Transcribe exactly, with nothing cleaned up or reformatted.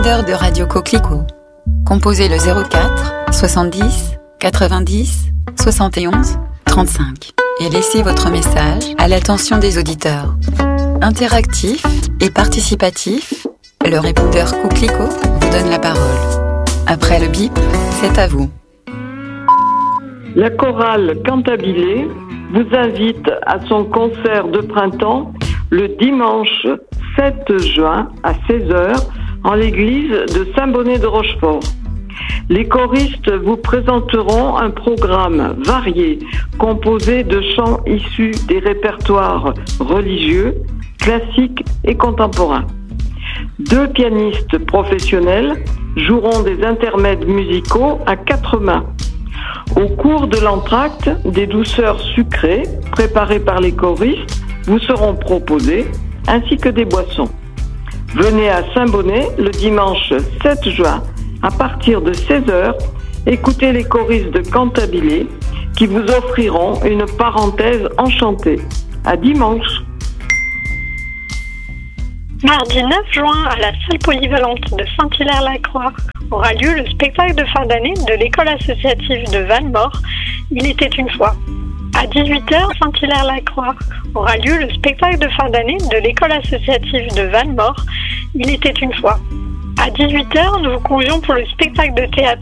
de Radio Coquelicot. Composez le zéro quatre soixante-dix quatre-vingt-dix soixante et onze trente-cinq et laissez votre message à l'attention des auditeurs. Interactif et participatif, le répondeur Coquelicot vous donne la parole. Après le bip, c'est à vous. La chorale Cantabile vous invite à son concert de printemps le dimanche sept juin à seize heures en l'église de Saint-Bonnet de Rochefort. Les choristes vous présenteront un programme varié composé de chants issus des répertoires religieux, classiques et contemporains. Deux pianistes professionnels joueront des intermèdes musicaux à quatre mains. Au cours de l'entracte, des douceurs sucrées préparées par les choristes vous seront proposées, ainsi que des boissons. Venez à Saint-Bonnet le dimanche sept juin à partir de seize heures, écoutez les choristes de Cantabile qui vous offriront une parenthèse enchantée. À dimanche. Mardi neuf juin, à la salle polyvalente de Saint-Hilaire-la-Croix, aura lieu le spectacle de fin d'année de l'école associative de Valmore, Il était une fois. À dix-huit heures, Saint-Hilaire-la-Croix, aura lieu le spectacle de fin d'année de l'école associative de Valmore, Il était une fois. À dix-huit heures, nous vous convions pour le spectacle de théâtre